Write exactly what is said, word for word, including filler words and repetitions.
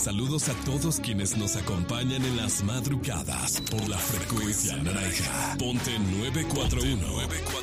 saludos a todos quienes nos acompañan en las madrugadas por la frecuencia naranja. Ponte nueve cuatro uno.